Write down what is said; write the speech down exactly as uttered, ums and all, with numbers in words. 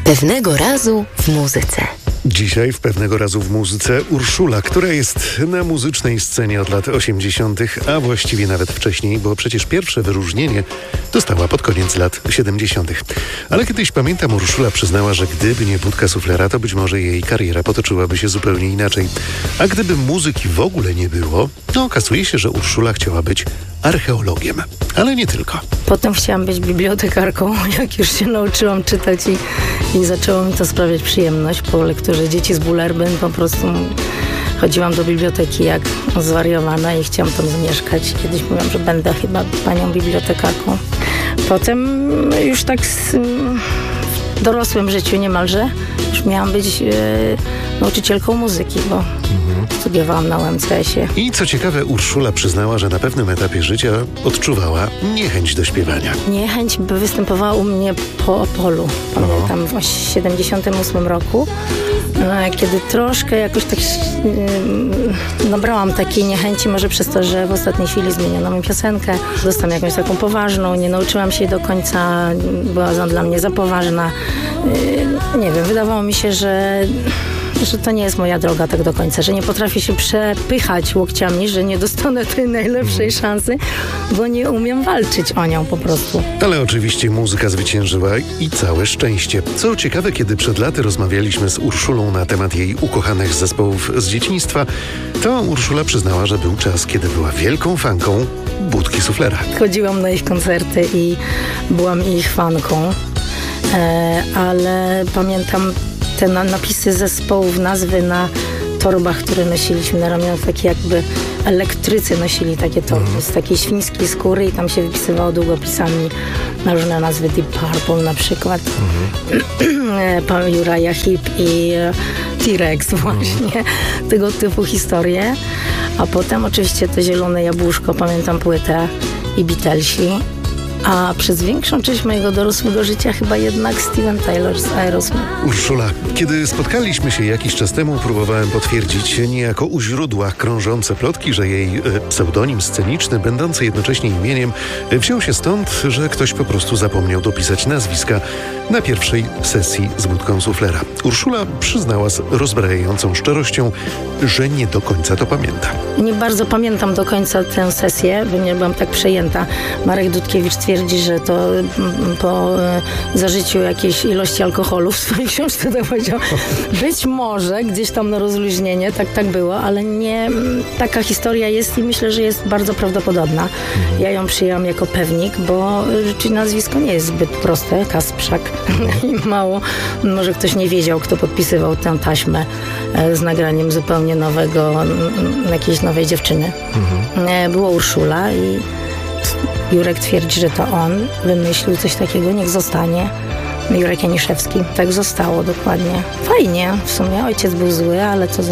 Pewnego razu w muzyce. Dzisiaj w Pewnego razu w muzyce Urszula, która jest na muzycznej scenie od lat osiemdziesiątych, a właściwie nawet wcześniej, bo przecież pierwsze wyróżnienie dostała pod koniec lat siedemdziesiątych. Ale kiedyś, pamiętam, Urszula przyznała, że gdyby nie Budka Suflera, to być może jej kariera potoczyłaby się zupełnie inaczej. A gdyby muzyki w ogóle nie było, to okazuje się, że Urszula chciała być archeologiem. Ale nie tylko. Potem chciałam być bibliotekarką, jak już się nauczyłam czytać i, i zaczęło mi to sprawiać przyjemność. Po lekturze Dzieci z Bullerbyn po prostu chodziłam do biblioteki jak zwariowana i chciałam tam zamieszkać. Kiedyś mówiłam, że będę chyba panią bibliotekarką. Potem już tak z, w dorosłym życiu niemalże już miałam być e, nauczycielką muzyki, bo mhm. studiowałam na U M C S ie. I co ciekawe, Urszula przyznała, że na pewnym etapie życia odczuwała niechęć do śpiewania. Niechęć by występowała u mnie po Opolu. Pamiętam w siedemdziesiątym ósmym roku, kiedy troszkę jakoś tak yy, nabrałam takiej niechęci, może przez to, że w ostatniej chwili zmieniono mi piosenkę. Dostałam jakąś taką poważną, nie nauczyłam się jej do końca, była ona dla mnie za poważna. Yy, nie wiem, wydawało mi się, że że to nie jest moja droga tak do końca, że nie potrafię się przepychać łokciami, że nie dostanę tej najlepszej szansy, bo nie umiem walczyć o nią po prostu. Ale oczywiście muzyka zwyciężyła i całe szczęście. Co ciekawe, kiedy przed laty rozmawialiśmy z Urszulą na temat jej ukochanych zespołów z dzieciństwa, to Urszula przyznała, że był czas, kiedy była wielką fanką Budki Suflera. Chodziłam na ich koncerty i byłam ich fanką, e, ale pamiętam te napisy zespołów, nazwy na torbach, które nosiliśmy na ramionach, takie jakby elektrycy nosili takie torby z takiej świńskiej skóry i tam się wypisywało długopisami na różne nazwy, Deep Purple na przykład, mhm. Pan Uriah Heep i T-Rex właśnie, mhm. tego typu historie. A potem oczywiście to Zielone Jabłuszko, pamiętam płytę i Beatlesi. A przez większą część mojego dorosłego życia chyba jednak Steven Tyler z Aerosmith. Urszula, kiedy spotkaliśmy się jakiś czas temu, próbowałem potwierdzić niejako u źródła krążące plotki, że jej e, pseudonim sceniczny, będący jednocześnie imieniem, e, wziął się stąd, że ktoś po prostu zapomniał dopisać nazwiska na pierwszej sesji z Budką Suflera. Urszula przyznała z rozbrajającą szczerością, że nie do końca to pamięta. Nie bardzo pamiętam do końca tę sesję, bo nie byłam tak przejęta. Marek Dudkiewicz twierdzi, że to po zażyciu jakiejś ilości alkoholu w swojej książce to powiedział. Być może gdzieś tam na rozluźnienie, tak, tak było, ale nie, taka historia jest i myślę, że jest bardzo prawdopodobna. Ja ją przyjęłam jako pewnik, bo rzeczywiście nazwisko nie jest zbyt proste, Kasprzak i mało. Może ktoś nie wiedział, kto podpisywał tę taśmę z nagraniem zupełnie nowego, jakiejś nowej dziewczyny. Mhm. Była Urszula i Jurek twierdzi, że to on wymyślił coś takiego, niech zostanie. Jurek Janiszewski. Tak zostało dokładnie. Fajnie w sumie. Ojciec był zły, ale co zrobić?